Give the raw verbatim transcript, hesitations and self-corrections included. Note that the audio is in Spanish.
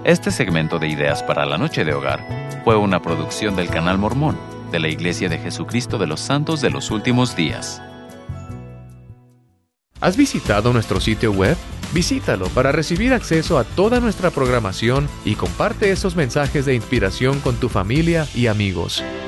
Este segmento de Ideas para la Noche de Hogar fue una producción del Canal Mormón de la Iglesia de Jesucristo de los Santos de los Últimos Días. ¿Has visitado nuestro sitio web? Visítalo para recibir acceso a toda nuestra programación y comparte esos mensajes de inspiración con tu familia y amigos.